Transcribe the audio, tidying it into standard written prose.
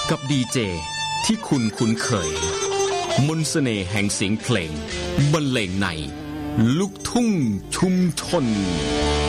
กับดีเจที่คุณคุ้นเคยมนต์เสน่ห์แห่งเสียงเพลงบรรเลงในลูกทุ่งชุมชน